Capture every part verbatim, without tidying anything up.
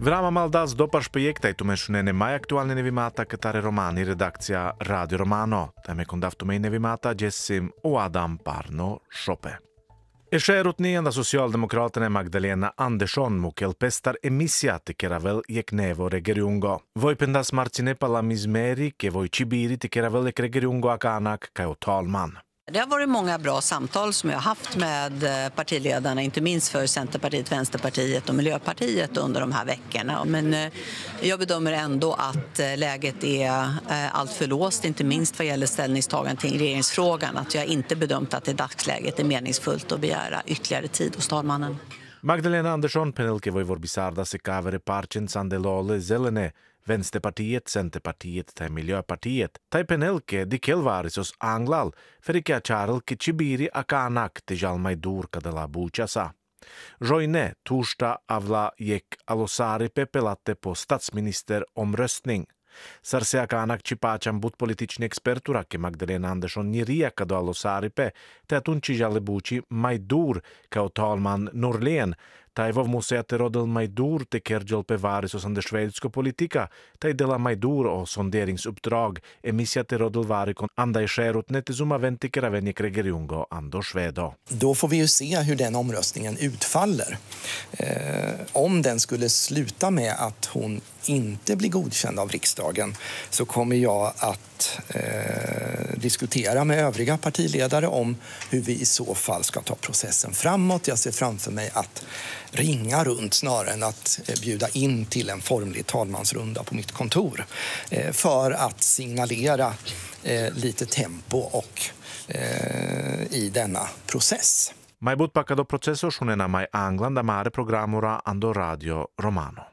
Vrama maldas dopaš projekta i tumešune nemaj aktualne nevimata katare romani redakcija Radio Romano. Tame kondaftume nevimata jessim och Adam Parno Shope. E skärutnianda Socialdemokraterna Magdalena Andersson mukel pestar emissia tekeravel jeknevo regeriungo. Voipendas marcine palamizmeri ke voi chibiri tekeravel ek regeriungo akanak kao talman. Det har varit många bra samtal som jag har haft med partiledarna, inte minst för Centerpartiet, Vänsterpartiet och Miljöpartiet under de här veckorna. Men jag bedömer ändå att läget är allt för låst, inte minst vad gäller ställningstagande till regeringsfrågan. Att jag inte bedömt att i dagsläget är meningsfullt att begära ytterligare tid hos talmannen. Magdalena Andersson penelke voi vorbisarda se kavere parchen sandelole zelene Vänsterpartiet, Centerpartiet tai Miljöpartiet. Tai penelke di kelvarisos anglal, ferike acharelke chibiri akanak te jalmai dur kadala buchasa. Roine torsdag avla gick alosari pepelatte på statsministeromröstning. Sarse akanak chipachan but politični ekspertura ke Magdalena Andersson niria kado alosari pe, te atunci jale buchi mai dur kao talman Norlén. Taivov museate rodel Majdur te kergel pevaris och under svedsko politika, tai dela Majdur och sonderingsuppdrag emissiate rodel varikon anda i skärutne till summa ventikera venjek regeriungo ando svedo. Då får vi ju se hur den omröstningen utfaller. Eh, om den skulle sluta med att hon inte blir godkänd av riksdagen så kommer jag att eh, diskutera med övriga partiledare om hur vi i så fall ska ta processen framåt. Jag ser framför mig att ringa runt snarare än att bjuda in till en formlig talmansrunda på mitt kontor eh, för att signalera eh, lite tempo och eh, i denna process. Mai but pakado processo shunena mai anglan da mare programura ando Radio Romano.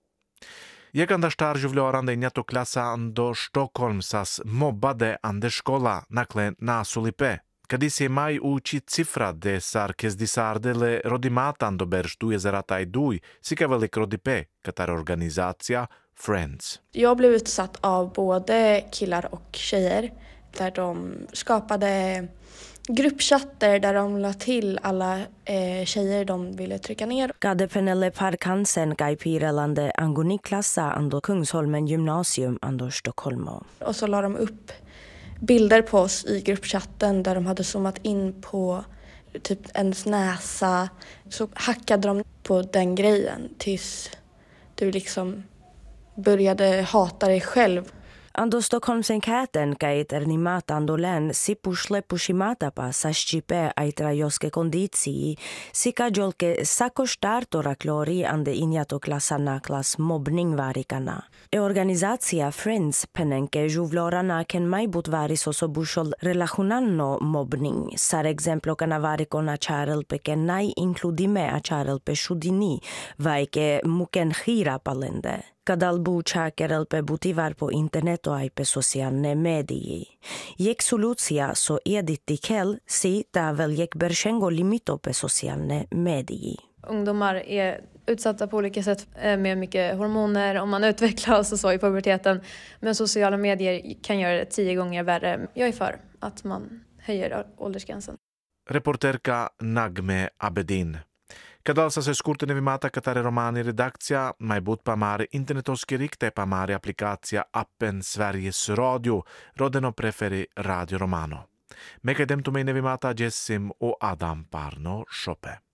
Jag andar starju vlorande njato klasa ando Stockholmsas mobbade anderskola nakle nasulipe. Kadi se mai uči cifra de sar kezdisardele rodimatan do berštuje zarataj duj, sika velik rodipe, katar organizacija Friends. Jag blev utsatt av både killar och tjejer där de skapade gruppchatter där de la till alla eh, tjejer de ville trycka ner. Kade penelle parkansen gaipirelande angoniklassa ando Kungsholmen gymnasium ando Stockholm. Och så la de upp bilder på oss i gruppchatten där de hade zoomat in på typ ens näsa. Så hackade de på den grejen tills du liksom började hata dig själv. Ando Stockholmsen käten käiter nimata ando län sipusle pushimatapa saschipe aitra joske konditsii sika jolke sakostartora klori ande injato klasana klas mobbning varikana. E organizatia Friends penenke juvlorana ken maibut varis osobushol relacionanno mobbning. Sar exemplo kana varikona charelpe ken nai inkludime a charelpe shudini vaike muken hira palende. Kadalbu chakerelpe butivar på internet och ipe socialne medii. Jek solutia so edit dikel si ta väl jek bershengo limito pe socialne medii. Ungdomar är utsatta på olika sätt med mycket hormoner om man utvecklas och så i puberteten. Men sociala medier kan göra det tio gånger värre. Jag är för att man höjer åldersgränsen. Reporterka Nagme Abedin. Kadalsa se skurte nevimata katare romani redakcija, mai but pa mare internetoski rikte pa mare aplikacija appen Sveriges Radio, rodeno preferi Radio Romano. Meka dem tu me nevimata jessim o Adam Parno Shope.